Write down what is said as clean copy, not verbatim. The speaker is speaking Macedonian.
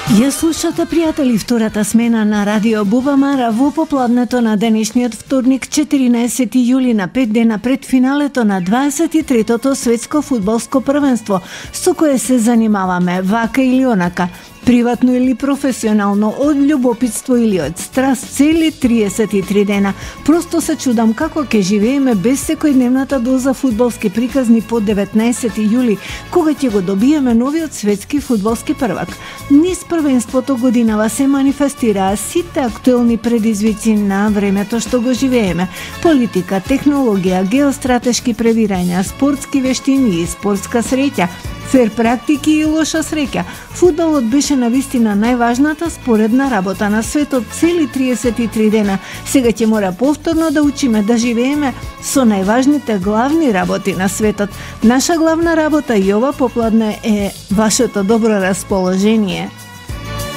Ја слушате, пријатели, втората смена на Радио Бубамара во попладнето на денешниот вторник, 14 јули, на 5 дена пред финалето на 23-тото светско фудбалско првенство, со кое се занимаваме вака или онака, приватно или професионално, од љубопитство или од страст, цели 33 дена. Просто се чудам како ќе живееме без секојдневната доза фудбалски приказни по 19 јули, кога ќе го добиеме новиот светски фудбалски првак. Низ првенството годинава се манифестираа сите актуелни предизвици на времето што го живееме: политика, технологија, геостратешки превирања, спортски вештини и спортска среќа, фер практики и лоша среќа. Фудбалот беше навистина најважната споредна работа на светот цели 33 дена. Сега ќе мора повторно да учиме да живееме со најважните главни работи на светот. Наша главна работа и ова попладне е вашето добро расположение.